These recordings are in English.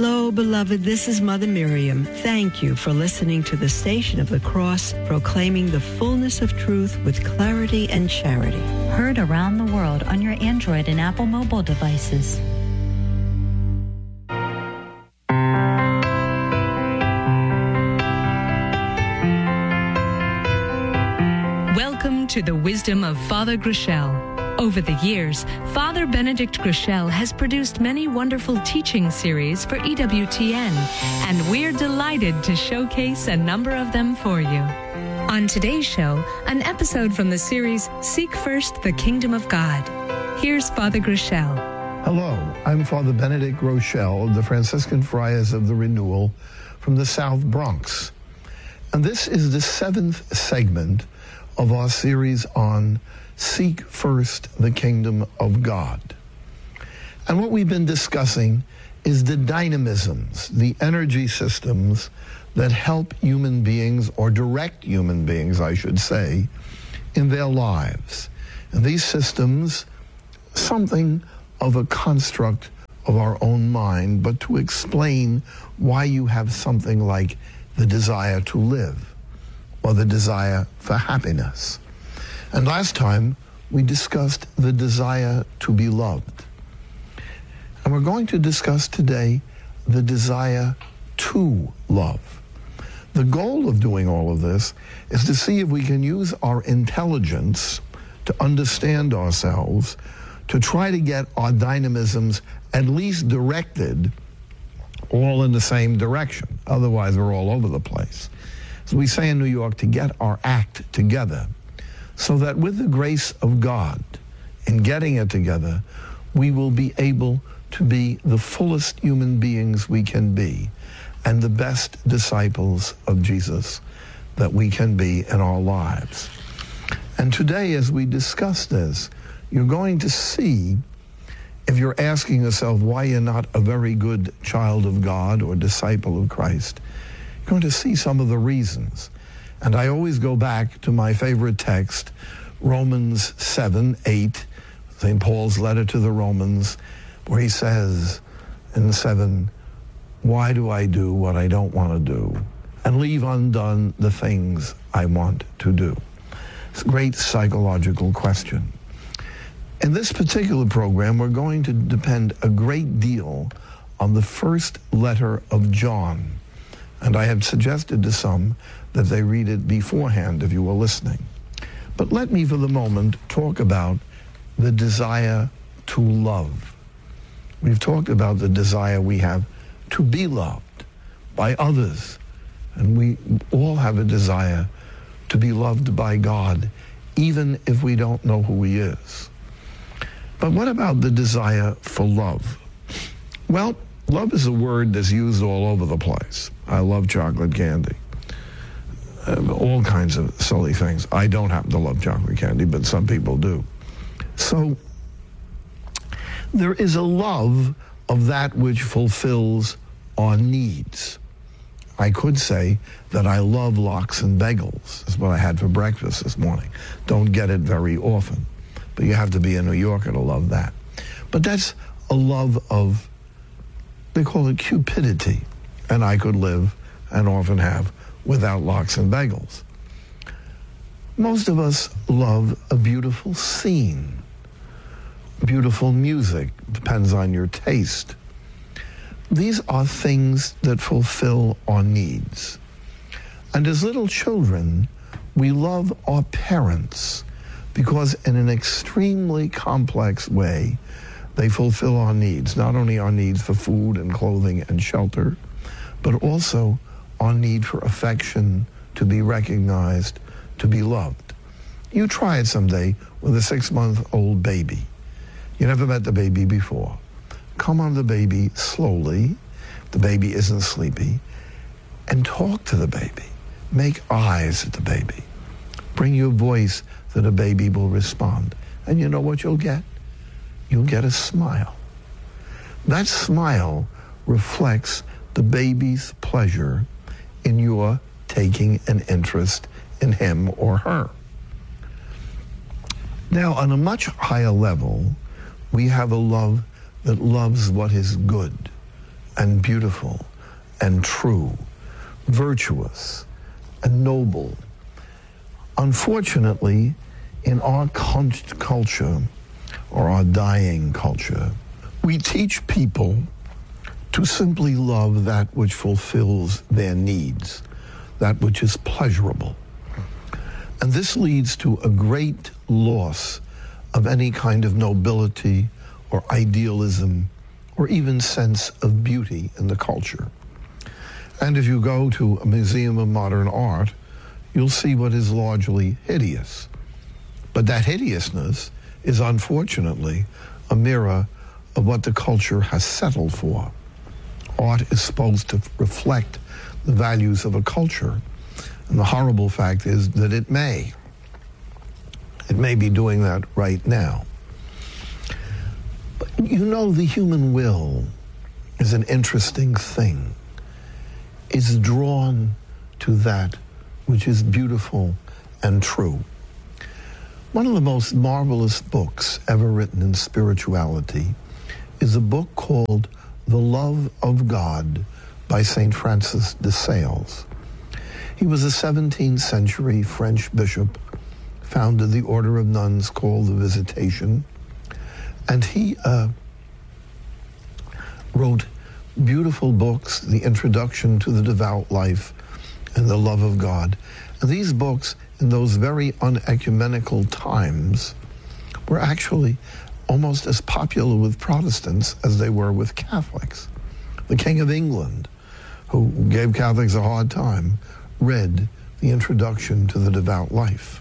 Hello, beloved. This is Mother Miriam. Thank you for listening to the Station of the Cross, proclaiming the fullness of truth with clarity and charity. Heard around the world on your Android and Apple mobile devices. Welcome to the wisdom of Father Groeschel. Over the years, Father Benedict Groeschel has produced many wonderful teaching series for EWTN, and we're delighted to showcase a number of them for you. On today's show, an episode from the series Seek First the Kingdom of God. Here's Father Groeschel. Hello, I'm Father Benedict Groeschel of the Franciscan Friars of the Renewal from the South Bronx. And this is the 7th segment of our series on Seek First the Kingdom of God. And what we've been discussing is the dynamisms, the energy systems that help human beings, or direct human beings, I should say, in their lives. And these systems, something of a construct of our own mind, but to explain why you have something like the desire to live, or the desire for happiness. And last time, we discussed the desire to be loved. And we're going to discuss today the desire to love. The goal of doing all of this is to see if we can use our intelligence to understand ourselves, to try to get our dynamisms at least directed all in the same direction. Otherwise, we're all over the place. As we say in New York, to get our act together, so that with the grace of God, in getting it together, we will be able to be the fullest human beings we can be, and the best disciples of Jesus that we can be in our lives. And today, as we discuss this, you're going to see, if you're asking yourself why you're not a very good child of God or disciple of Christ, you're going to see some of the reasons. And I always go back to my favorite text, Romans 7:8, St. Paul's letter to the Romans, where he says in 7, why do I do what I don't want to do and leave undone the things I want to do? It's a great psychological question. In this particular program, we're going to depend a great deal on the first letter of John. And I have suggested to some that they read it beforehand if you were listening. But let me for the moment talk about the desire to love. We've talked about the desire we have to be loved by others. And we all have a desire to be loved by God, even if we don't know who he is. But what about the desire for love? Well, love is a word that's used all over the place. I love chocolate candy. All kinds of silly things. I don't happen to love chocolate candy, but some people do. So there is a love of that which fulfills our needs. I could say that I love lox and bagels. That's what I had for breakfast this morning. Don't get it very often, but you have to be a New Yorker to love that. But that's a love of, they call it cupidity, and I could live, and often have, without lox and bagels. Most of us love a beautiful scene, beautiful music, depends on your taste. These are things that fulfill our needs. And as little children, we love our parents because in an extremely complex way, they fulfill our needs, not only our needs for food and clothing and shelter, but also our need for affection, to be recognized, to be loved. You try it someday with a 6-month-old baby. You never met the baby before. Come on the baby slowly, if the baby isn't sleepy, and talk to the baby. Make eyes at the baby. Bring your voice that the baby will respond. And you know what you'll get? You'll get a smile. That smile reflects the baby's pleasure in your taking an interest in him or her. Now, on a much higher level, we have a love that loves what is good, and beautiful and true, virtuous and noble. Unfortunately, in our culture, or our dying culture, we teach people to simply love that which fulfills their needs, that which is pleasurable. And this leads to a great loss of any kind of nobility or idealism or even sense of beauty in the culture. And if you go to a museum of modern art, you'll see what is largely hideous. But that hideousness is unfortunately a mirror of what the culture has settled for. Art is supposed to reflect the values of a culture. And the horrible fact is that it may. It may be doing that right now. But you know, the human will is an interesting thing. It's drawn to that which is beautiful and true. One of the most marvelous books ever written in spirituality is a book called The Love of God by St. Francis de Sales. He was a 17th century French bishop, founded the order of nuns called the Visitation, and he wrote beautiful books, The Introduction to the Devout Life and The Love of God. And these books, in those very unecumenical times, were actually almost as popular with Protestants as they were with Catholics. The King of England, who gave Catholics a hard time, read The Introduction to the Devout Life.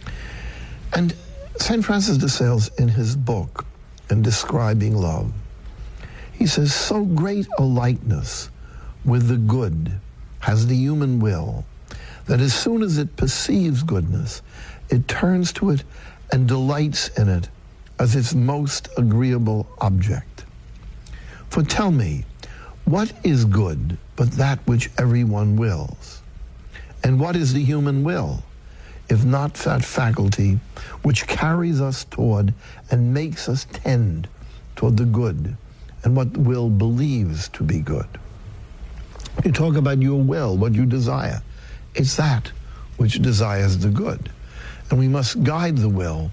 And St. Francis de Sales, in his book, in describing love, he says, so great a likeness with the good has the human will that as soon as it perceives goodness, it turns to it and delights in it as its most agreeable object. For tell me, what is good but that which everyone wills? And what is the human will, if not that faculty which carries us toward and makes us tend toward the good and what the will believes to be good? You talk about your will, what you desire. It's that which desires the good. And we must guide the will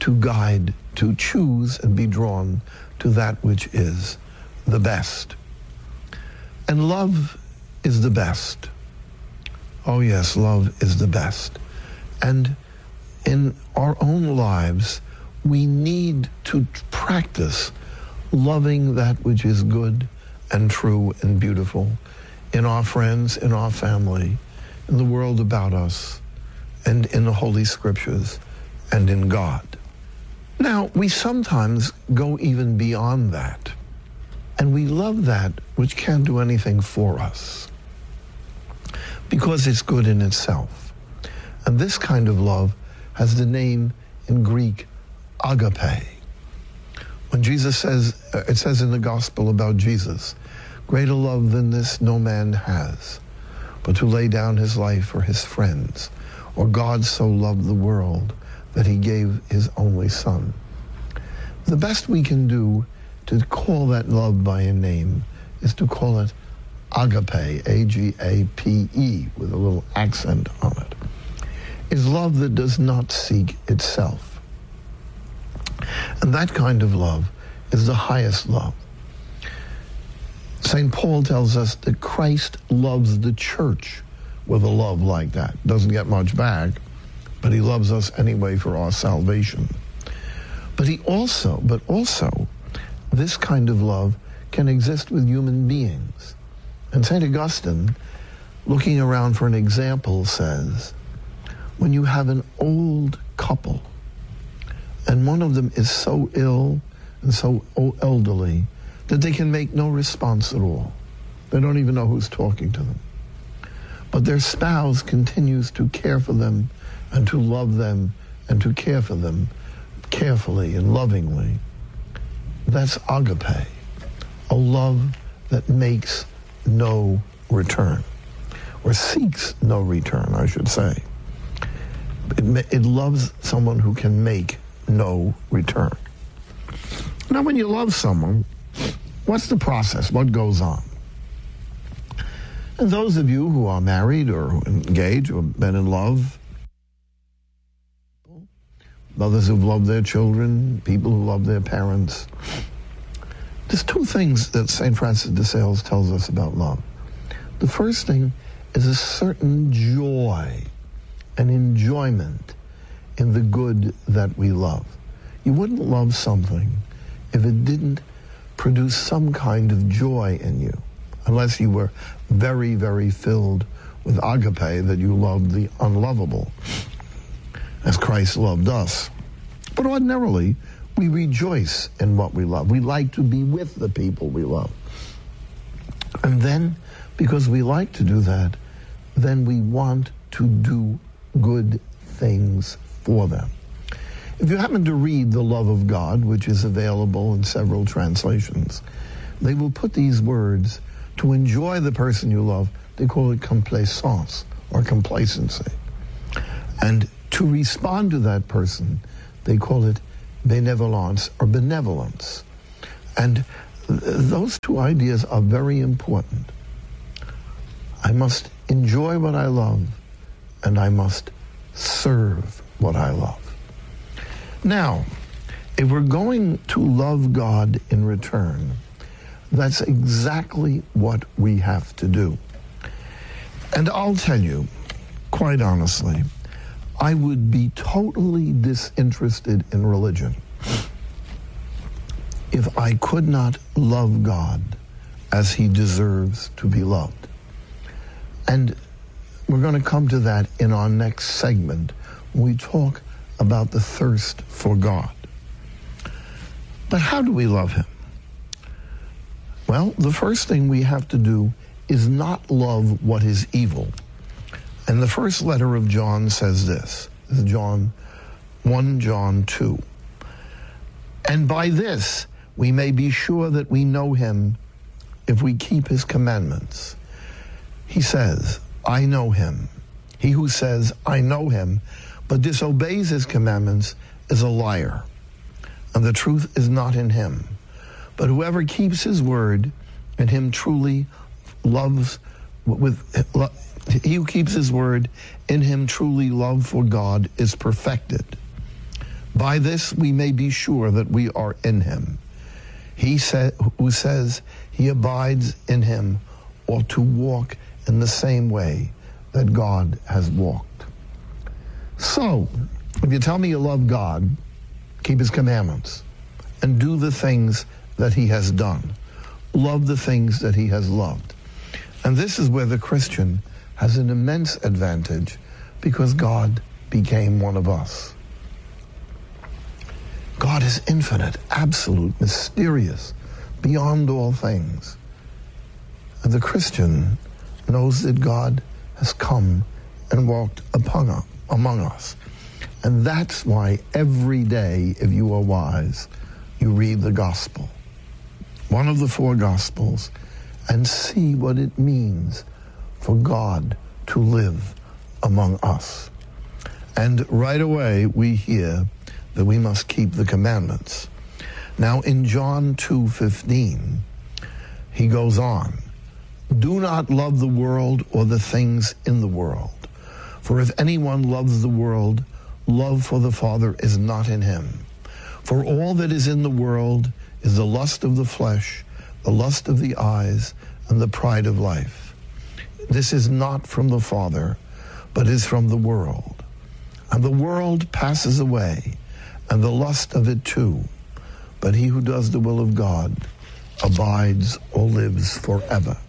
to choose and be drawn to that which is the best. And love is the best. Oh yes, love is the best. And in our own lives, we need to practice loving that which is good and true and beautiful in our friends, in our family, in the world about us, and in the Holy Scriptures, and in God. Now, we sometimes go even beyond that, and we love that which can't do anything for us, because it's good in itself. And this kind of love has the name in Greek, agape. When Jesus says, it says in the gospel about Jesus, greater love than this no man has, but to lay down his life for his friends. Or God so loved the world that he gave his only son. The best we can do to call that love by a name is to call it agape, A-G-A-P-E, with a little accent on it. Is love that does not seek itself. And that kind of love is the highest love. St. Paul tells us that Christ loves the church with a love like that. Doesn't get much back, but he loves us anyway for our salvation. But also, this kind of love can exist with human beings. And St. Augustine, looking around for an example, says, when you have an old couple, and one of them is so ill and so elderly that they can make no response at all. They don't even know who's talking to them. But their spouse continues to care for them and to love them and to care for them carefully and lovingly. That's agape, a love that makes no return, or seeks no return, I should say. It loves someone who can make no return. Now, when you love someone, what's the process? What goes on? And those of you who are married or engaged or been in love, mothers who've loved their children, people who love their parents, there's two things that St. Francis de Sales tells us about love. The first thing is a certain joy, an enjoyment in the good that we love. You wouldn't love something if it didn't produce some kind of joy in you, unless you were very, very filled with agape, that you loved the unlovable, as Christ loved us. But ordinarily, we rejoice in what we love. We like to be with the people we love. And then, because we like to do that, then we want to do good things for them. If you happen to read The Love of God, which is available in several translations, they will put these words: to enjoy the person you love, they call it complaisance or complacency. And to respond to that person, they call it benevolence or benevolence. And those two ideas are very important. I must enjoy what I love, and I must serve what I love. Now, if we're going to love God in return, that's exactly what we have to do. And I'll tell you, quite honestly, I would be totally disinterested in religion if I could not love God as he deserves to be loved. And we're going to come to that in our next segment when we talk about the thirst for God. But how do we love him? Well, the first thing we have to do is not love what is evil. And the first letter of John says this, 1 John 2. And by this we may be sure that we know him if we keep his commandments. He says, I know him. He who says, I know him, but disobeys his commandments is a liar, and the truth is not in him. But whoever keeps his word, and him truly loves he who keeps his word, in him truly love for God is perfected. By this we may be sure that we are in him. He who says he abides in him ought to walk in the same way that God has walked. So, if you tell me you love God, keep his commandments and do the things that he has done. Love the things that he has loved. And this is where the Christian has an immense advantage, because God became one of us. God is infinite, absolute, mysterious, beyond all things. And the Christian knows that God has come and walked among us. And that's why every day, if you are wise, you read the gospel, one of the 4 gospels, and see what it means for God to live among us. And right away we hear that we must keep the commandments. Now in John 2:15, he goes on, do not love the world or the things in the world. For if anyone loves the world, love for the Father is not in him. For all that is in the world is the lust of the flesh, the lust of the eyes, and the pride of life. This is not from the Father, but is from the world. And the world passes away, and the lust of it too. But he who does the will of God abides or lives forever.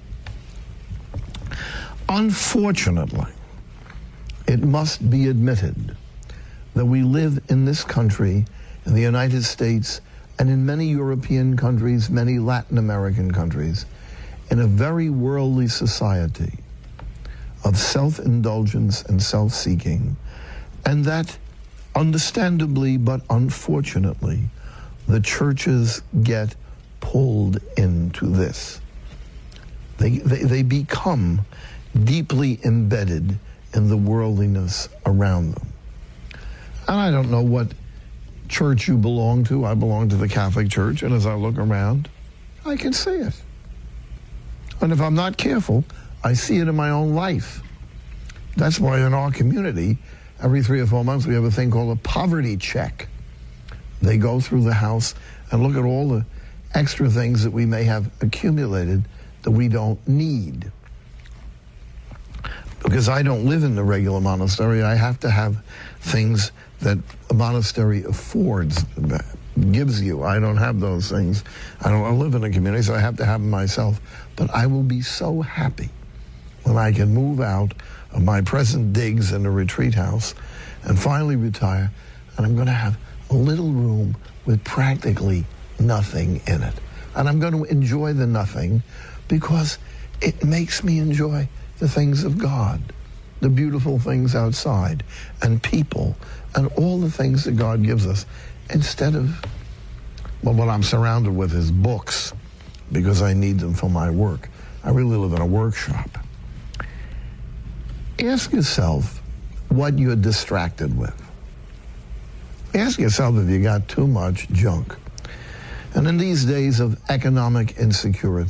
Unfortunately, it must be admitted that we live in this country, in the United States, and in many European countries, many Latin American countries, in a very worldly society of self-indulgence and self-seeking, and that, understandably but unfortunately, the churches get pulled into this. They become deeply embedded in the worldliness around them. And I don't know what church you belong to. I belong to the Catholic Church, and as I look around, I can see it. And if I'm not careful, I see it in my own life. That's why in our community, every 3 or 4 months, we have a thing called a poverty check. They go through the house and look at all the extra things that we may have accumulated that we don't need. Because I don't live in the regular monastery, I have to have things that a monastery affords, gives you. I don't have those things. I don't live in a community, so I have to have them myself. But I will be so happy when I can move out of my present digs in a retreat house and finally retire, and I'm going to have a little room with practically nothing in it. And I'm going to enjoy the nothing because it makes me enjoy the things of God, the beautiful things outside, and people, and all the things that God gives us, instead of, well, what I'm surrounded with is books, because I need them for my work. I really live in a workshop. Ask yourself what you're distracted with. Ask yourself if you got too much junk. And in these days of economic insecurity,